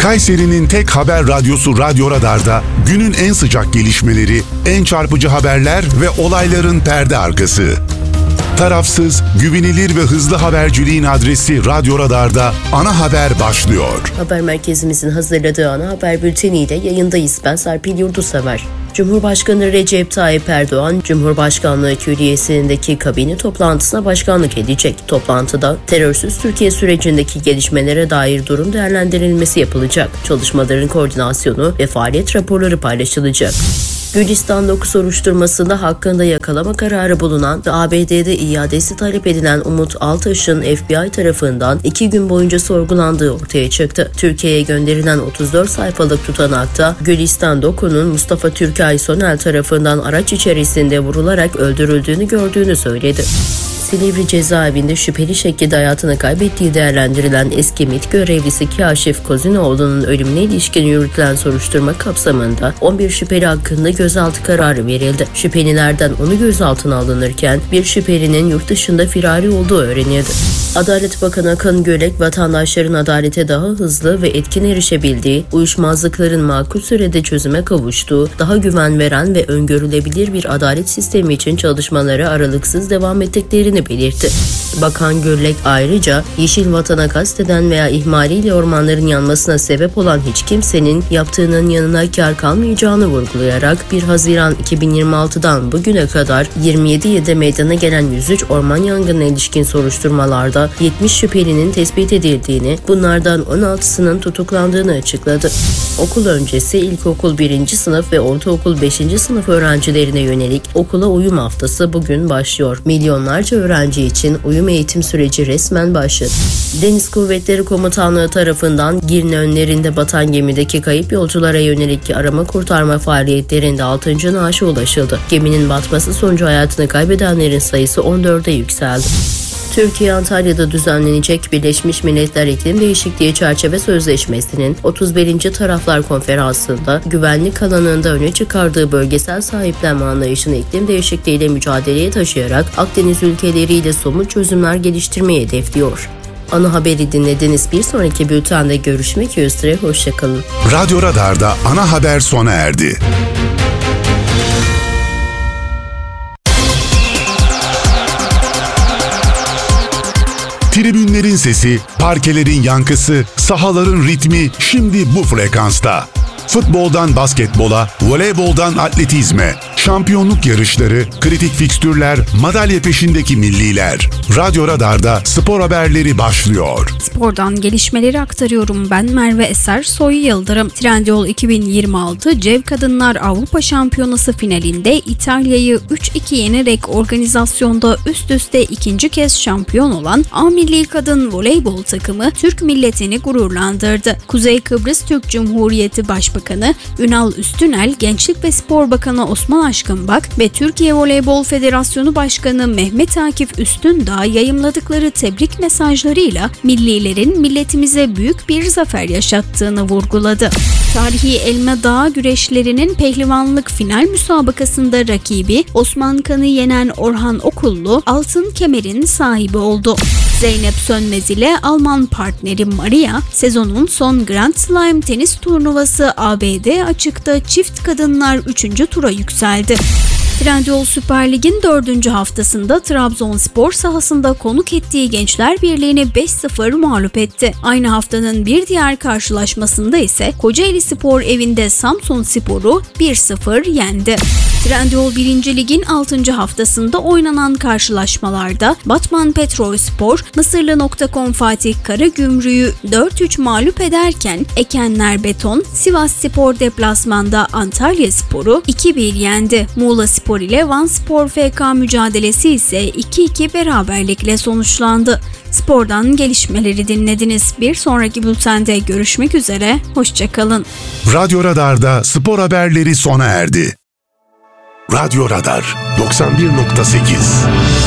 Kayseri'nin tek haber radyosu Radyo Radar'da günün en sıcak gelişmeleri, en çarpıcı haberler ve olayların perde arkası. Tarafsız, güvenilir ve hızlı haberciliğin adresi Radyo Radar'da ana haber başlıyor. Haber merkezimizin hazırladığı ana haber bülteniyle yayındayız. Ben Serpil Yurdusever. Cumhurbaşkanı Recep Tayyip Erdoğan, Cumhurbaşkanlığı Külliyesi'ndeki kabine toplantısına başkanlık edecek. Toplantıda terörsüz Türkiye sürecindeki gelişmelere dair durum değerlendirilmesi yapılacak. Çalışmaların koordinasyonu ve faaliyet raporları paylaşılacak. Gülistan 9 soruşturmasında hakkında yakalama kararı bulunan ve ABD'de iadesi talep edilen Umut Altaş'ın FBI tarafından 2 gün boyunca sorgulandığı ortaya çıktı. Türkiye'ye gönderilen 34 sayfalık tutanakta Gülistan 9'un Mustafa Türkay Sonel tarafından araç içerisinde vurularak öldürüldüğünü gördüğünü söyledi. Silivri cezaevinde şüpheli şekilde hayatını kaybettiği değerlendirilen eski MİT görevlisi Kaşif Kozinoğlu'nun ölümüne ilişkin yürütülen soruşturma kapsamında 11 şüpheli hakkında gözaltı kararı verildi. Şüphelilerden 10'u gözaltına alınırken bir şüphelinin yurt dışında firari olduğu öğrenildi. Adalet Bakanı Akın Gölek, vatandaşların adalete daha hızlı ve etkin erişebildiği, uyuşmazlıkların makul sürede çözüme kavuştuğu, daha güven veren ve öngörülebilir bir adalet sistemi için çalışmaları aralıksız devam ettiklerini belirtti. Bakan Gölek ayrıca yeşil vatana kasteden veya ihmaliyle ormanların yanmasına sebep olan hiç kimsenin yaptığının yanına kar kalmayacağını vurgulayarak 1 Haziran 2026'dan bugüne kadar 27 ilde meydana gelen 103 orman yangınına ilişkin soruşturmalarda 70 şüphelinin tespit edildiğini, bunlardan 16'sının tutuklandığını açıkladı. Okul öncesi ilkokul 1. sınıf ve ortaokul 5. sınıf öğrencilerine yönelik okula uyum haftası bugün başlıyor. Milyonlarca öğrenci için uyum eğitim süreci resmen başladı. Deniz Kuvvetleri Komutanlığı tarafından Girne önlerinde batan gemideki kayıp yolculara yönelik arama kurtarma faaliyetlerinde 6. naaşa ulaşıldı. Geminin batması sonucu hayatını kaybedenlerin sayısı 14'e yükseldi. Türkiye Antalya'da düzenlenecek Birleşmiş Milletler İklim Değişikliği Çerçeve Sözleşmesi'nin 31. Taraflar Konferansı'nda güvenlik alanında öne çıkardığı bölgesel sahiplenme anlayışını iklim değişikliğiyle mücadeleye taşıyarak Akdeniz ülkeleriyle somut çözümler geliştirmeyi hedefliyor. Ana haberi dinlediniz. Bir sonraki bültende görüşmek üzere. Hoşçakalın. Radyo Radar'da ana haber sona erdi. Tribünlerin sesi, parkelerin yankısı, sahaların ritmi şimdi bu frekansta. Futboldan basketbola, voleyboldan atletizme, şampiyonluk yarışları, kritik fikstürler, madalya peşindeki milliler. Radyo Radar'da spor haberleri başlıyor. Spordan gelişmeleri aktarıyorum. Ben Merve Eser Soy Yıldırım. Trendyol 2026 CEV Kadınlar Avrupa Şampiyonası finalinde İtalya'yı 3-2 yenerek organizasyonda üst üste ikinci kez şampiyon olan A Milli Kadın Voleybol takımı Türk milletini gururlandırdı. Kuzey Kıbrıs Türk Cumhuriyeti Başbakanı Ünal Üstünel, Gençlik ve Spor Bakanı Osman Aşkınbak ve Türkiye Voleybol Federasyonu Başkanı Mehmet Akif Üstündağ yayımladıkları tebrik mesajlarıyla millilerin milletimize büyük bir zafer yaşattığını vurguladı. Tarihi Elma Dağı güreşlerinin pehlivanlık final müsabakasında rakibi Osman Kan'ı yenen Orhan Okullu altın kemerin sahibi oldu. Zeynep Sönmez ile Alman partneri Maria, sezonun son Grand Slam tenis turnuvası ABD açıkta çift kadınlar 3. tura yükseldi. Trendyol Süper Lig'in 4. haftasında Trabzonspor sahasında konuk ettiği Gençler Birliği'ni 5-0 mağlup etti. Aynı haftanın bir diğer karşılaşmasında ise Kocaelispor evinde Samsunspor'u 1-0 yendi. Trendyol 1. Lig'in 6. haftasında oynanan karşılaşmalarda Batman Petrolspor, Mısırlı.com Fatih Karagümrük'ü 4-3 mağlup ederken Ekenler Beton, Sivasspor deplasmanda Antalyaspor'u 2-1 yendi. Muğlaspor ile Vanspor FK mücadelesi ise 2-2 beraberlikle sonuçlandı. Spordan gelişmeleri dinlediniz. Bir sonraki bültende görüşmek üzere. Hoşçakalın. Radyo Radar'da spor haberleri sona erdi. Radyo Radar 91.8